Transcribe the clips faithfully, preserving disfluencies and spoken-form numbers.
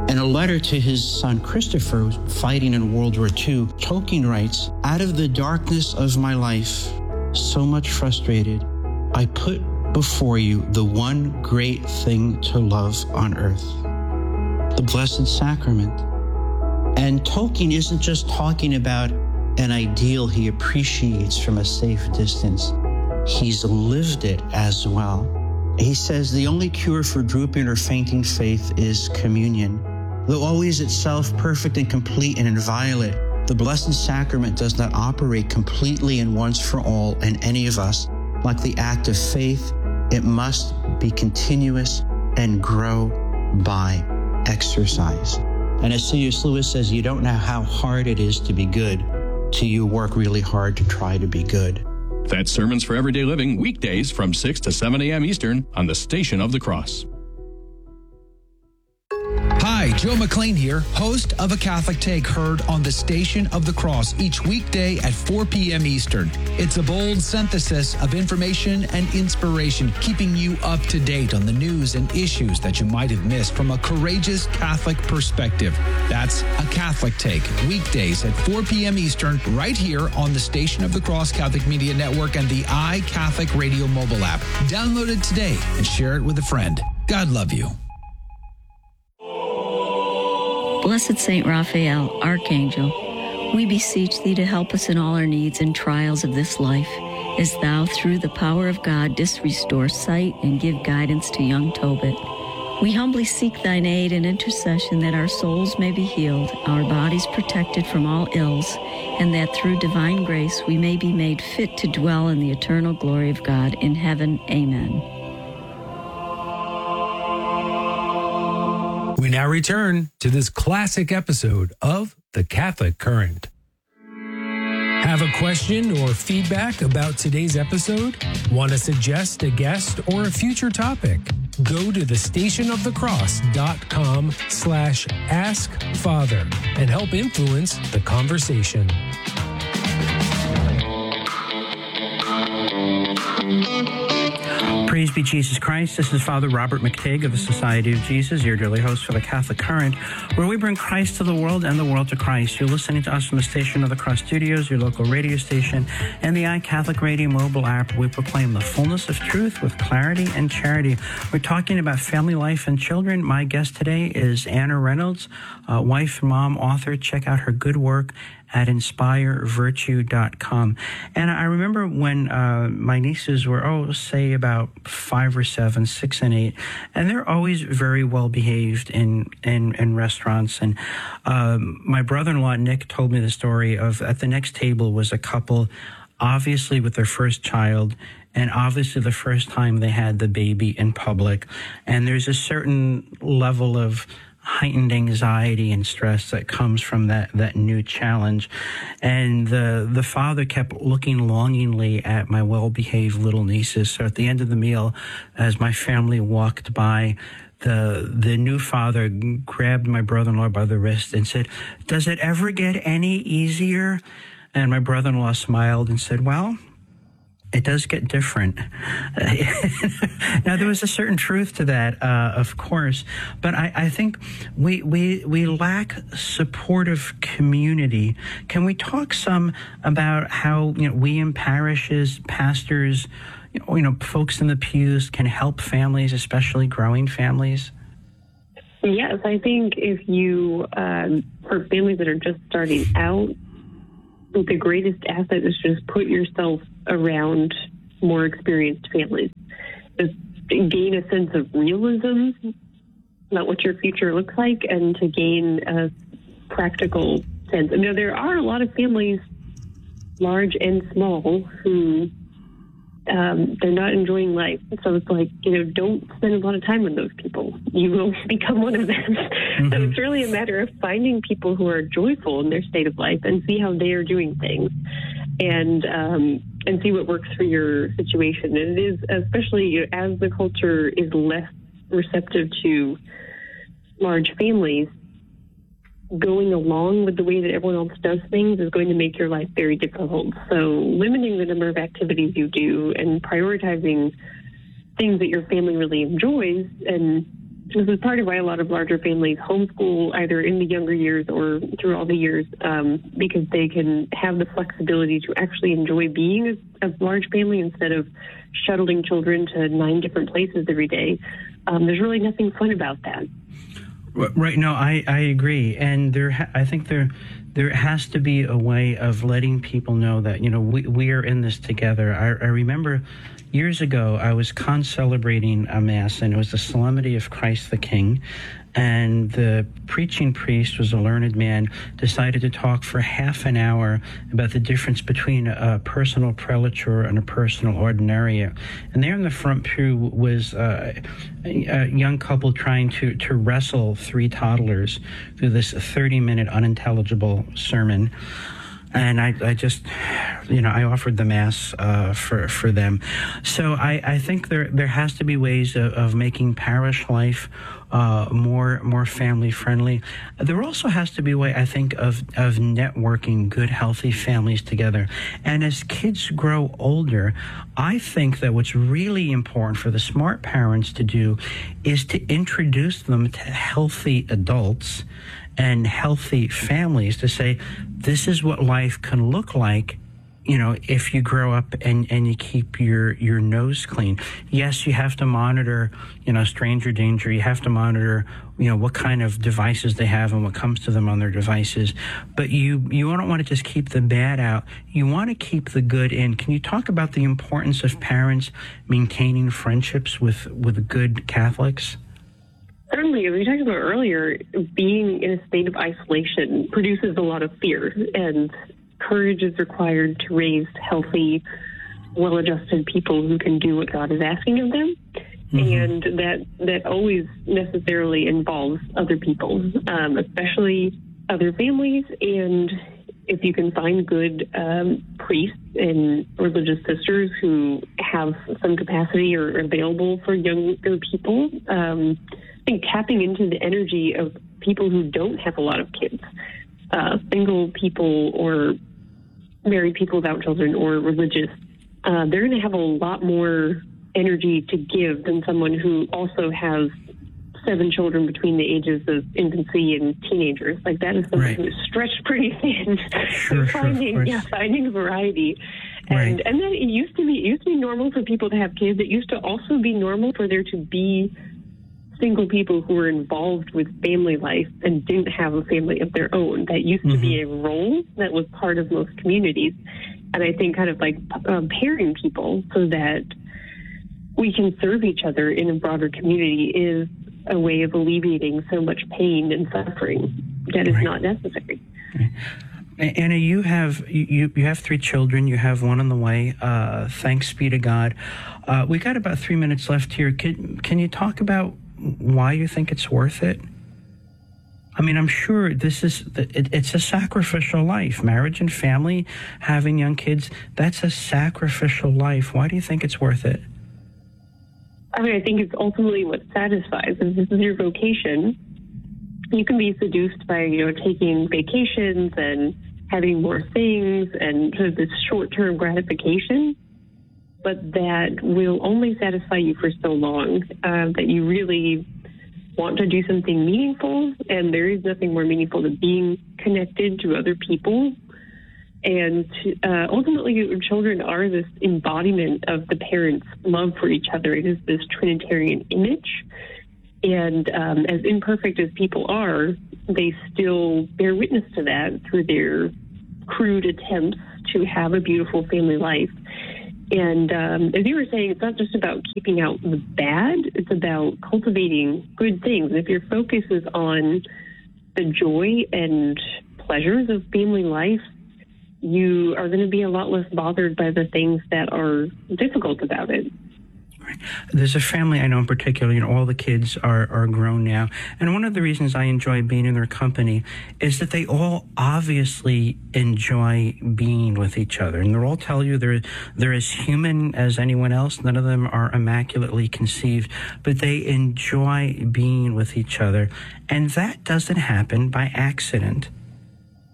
In a letter to his son Christopher, fighting in World War Two, Tolkien writes, "Out of the darkness of my life, so much frustrated, I put before you the one great thing to love on earth, the Blessed Sacrament." And Tolkien isn't just talking about an ideal he appreciates from a safe distance. He's lived it as well. He says the only cure for drooping or fainting faith is communion. Though always itself perfect and complete and inviolate, the Blessed Sacrament does not operate completely and once for all in any of us. Like the act of faith, it must be continuous and grow by exercise. And as C S Lewis says, you don't know how hard it is to be good till you work really hard to try to be good. That's Sermons for Everyday Living, weekdays from six to seven a.m. Eastern on the Station of the Cross. Hi, Joe McLean here, host of A Catholic Take, heard on the Station of the Cross each weekday at four p.m. Eastern. It's a bold synthesis of information and inspiration, keeping you up to date on the news and issues that you might have missed from a courageous Catholic perspective. That's A Catholic Take, weekdays at four p.m. Eastern, right here on the Station of the Cross Catholic Media Network and the iCatholic Radio mobile app. Download it today and share it with a friend. God love you. Blessed Saint Raphael, Archangel, we beseech thee to help us in all our needs and trials of this life, as thou, through the power of God, didst restore sight and give guidance to young Tobit. We humbly seek thine aid and intercession that our souls may be healed, our bodies protected from all ills, and that through divine grace we may be made fit to dwell in the eternal glory of God in heaven. Amen. We now return to this classic episode of The Catholic Current. Have a question or feedback about today's episode? Want to suggest a guest or a future topic? Go to the stationofthecross.com slash ask father and help influence the conversation. Praise be Jesus Christ. This is Father Robert McTigg of the Society of Jesus, your daily host for the Catholic Current, where we bring Christ to the world and the world to Christ. You're listening to us from the Station of the Cross Studios, your local radio station, and the iCatholic Radio mobile app. We proclaim the fullness of truth with clarity and charity. We're talking about family life and children. My guest today is Anna Reynolds, uh, wife, mom, author. Check out her good work at inspire virtue dot com. And I remember when uh, my nieces were, oh, say about five or seven, six and eight, and they're always very well behaved in, in, in restaurants. And um, my brother-in-law, Nick, told me the story of at the next table was a couple, obviously with their first child, and obviously the first time they had the baby in public. And there's a certain level of heightened anxiety and stress that comes from that, that new challenge. And the the father kept looking longingly at my well-behaved little nieces. So at the end of the meal, as my family walked by, the the new father grabbed my brother-in-law by the wrist and said, "Does it ever get any easier?" And my brother-in-law smiled and said, "Well, it does get different." Now, there was a certain truth to that, uh, of course, but I, I think we, we we lack supportive community. Can we talk some about how, you know, we in parishes, pastors, you know, you know, folks in the pews can help families, especially growing families? Yes, I think if you, um, for families that are just starting out, the greatest asset is just put yourself around more experienced families. Just gain a sense of realism about what your future looks like, and to gain a practical sense. You know, there are a lot of families, large and small, who um, they're not enjoying life. So it's like, you know, don't spend a lot of time with those people. You will become one of them. Mm-hmm. So it's really a matter of finding people who are joyful in their state of life and see how they are doing things, and um, and see what works for your situation. And it is, especially, you know, as the culture is less receptive to large families, going along with the way that everyone else does things is going to make your life very difficult. So limiting the number of activities you do and prioritizing things that your family really enjoys, and this is part of why a lot of larger families homeschool either in the younger years or through all the years, um, because they can have the flexibility to actually enjoy being a, a large family instead of shuttling children to nine different places every day. Um, there's really nothing fun about that. Right. No, I, I agree. And there, ha- I think there, there has to be a way of letting people know that, you know, we, we are in this together. I, I remember years ago, I was con-celebrating a Mass, and it was the Solemnity of Christ the King. And the preaching priest was a learned man, decided to talk for half an hour about the difference between a personal prelature and a personal ordinariate. And there in the front pew was uh, a young couple trying to, to wrestle three toddlers through this thirty-minute unintelligible sermon. And I, I just, you know, I offered the Mass uh, for for them. So I, I think there there has to be ways of, of making parish life uh, more more family friendly. There also has to be a way, I think, of of networking good, healthy families together. And as kids grow older, I think that what's really important for the smart parents to do is to introduce them to healthy adults and healthy families, to say, this is what life can look like, you know, if you grow up and, and you keep your, your nose clean. Yes, you have to monitor, you know, stranger danger. You have to monitor, you know, what kind of devices they have and what comes to them on their devices. But you, you don't want to just keep the bad out. You want to keep the good in. Can you talk about the importance of parents maintaining friendships with, with good Catholics? Certainly, as we talked about earlier, being in a state of isolation produces a lot of fear, and courage is required to raise healthy, well-adjusted people who can do what God is asking of them. Mm-hmm. And that that always necessarily involves other people, um, especially other families. And if you can find good um, priests and religious sisters who have some capacity or are available for younger people, um, I think tapping into the energy of people who don't have a lot of kids, uh, single people or married people without children or religious, uh, they're going to have a lot more energy to give than someone who also has seven children between the ages of infancy and teenagers. Like, that is someone right. who's stretched pretty thin. Sure, so finding, sure, yeah, finding variety. And right. and then it used to be it used to be normal for people to have kids. It used to also be normal for there to be single people who were involved with family life and didn't have a family of their own. That used mm-hmm. to be a role that was part of most communities. And I think kind of like um, pairing people so that we can serve each other in a broader community is a way of alleviating so much pain and suffering that is right. not necessary. Right. Anna, you have you, you have three children. You have one on the way. Uh, thanks be to God. Uh, we got about three minutes left here. Can can you talk about why you think it's worth it? I mean, I'm sure this is it, it's a sacrificial life. Marriage and family, having young kids, that's a sacrificial life. Why do you think it's worth it? I mean, I think it's ultimately what satisfies. If this is your vocation, you can be seduced by, you know, taking vacations and having more things and sort of this short-term gratification, but that will only satisfy you for so long, uh, that you really want to do something meaningful. And there is nothing more meaningful than being connected to other people. And uh, ultimately, your children are this embodiment of the parents' love for each other. It is this Trinitarian image. And um, as imperfect as people are, they still bear witness to that through their crude attempts to have a beautiful family life. And um, as you were saying, it's not just about keeping out the bad, it's about cultivating good things. And if your focus is on the joy and pleasures of family life, you are going to be a lot less bothered by the things that are difficult about it. There's a family I know in particular, you know, all the kids are, are grown now. And one of the reasons I enjoy being in their company is that they all obviously enjoy being with each other. And they'll all tell you they're, they're as human as anyone else. None of them are immaculately conceived, but they enjoy being with each other. And that doesn't happen by accident.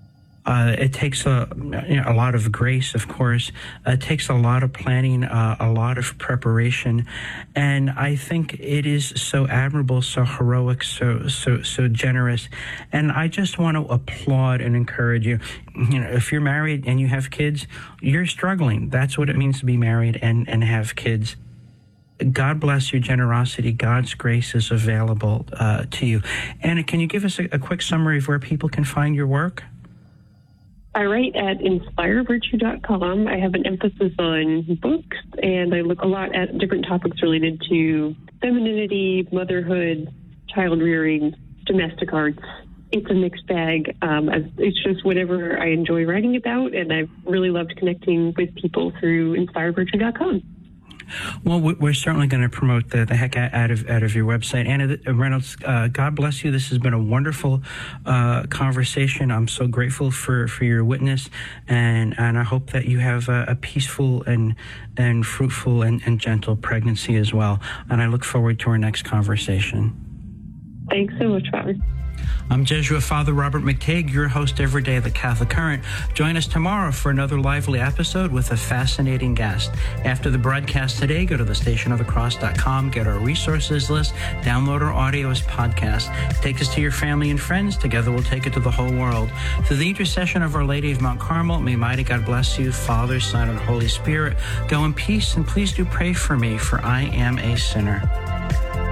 Uh, it takes a, you know, a lot of grace, of course. Uh, it takes a lot of planning, uh, a lot of preparation. And I think it is so admirable, so heroic, so, so, so generous. And I just want to applaud and encourage you. You know, if you're married and you have kids, you're struggling. That's what it means to be married and, and have kids. God bless your generosity. God's grace is available uh, to you. Anna, can you give us a, a quick summary of where people can find your work? I write at inspire virtue dot com. I have an emphasis on books, and I look a lot at different topics related to femininity, motherhood, child rearing, domestic arts. It's a mixed bag. Um, it's just whatever I enjoy writing about, and I've really loved connecting with people through inspire virtue dot com. Well, we're certainly going to promote the, the heck out of out of your website. Anna Reynolds, uh, God bless you. This has been a wonderful uh, conversation. I'm so grateful for, for your witness, and, and I hope that you have a, a peaceful and and fruitful and, and gentle pregnancy as well. And I look forward to our next conversation. Thanks so much, Father. I'm Jesuit Father Robert McTague, your host every day of the Catholic Current. Join us tomorrow for another lively episode with a fascinating guest. After the broadcast today, go to the station of the cross dot com, get our resources list, download our audio as podcast. Take us to your family and friends. Together we'll take it to the whole world. Through the intercession of Our Lady of Mount Carmel, may mighty God bless you, Father, Son, and Holy Spirit. Go in peace, and please do pray for me, for I am a sinner.